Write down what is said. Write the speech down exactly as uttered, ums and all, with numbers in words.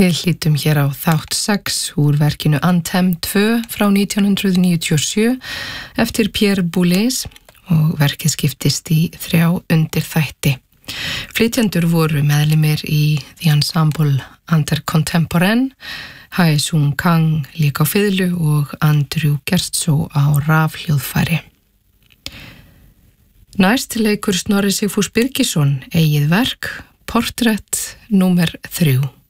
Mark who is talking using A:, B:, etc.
A: Við hlýtum hér á þátt sex úr verkinu Anthem tvö frá nítján hundruð níutíu og sjö eftir Pierre Boulez og verkið skiptist í þrjá undirþætti. Flytjendur voru meðlimir í The Ensemble Intercontemporain, Hae Sung Kang líka á fiðlu og Andrew Gerstso á rafhljóðfæri. Næst leikur Snorri Sigfús Birgisson eigið verk, Portrett númer þrjú.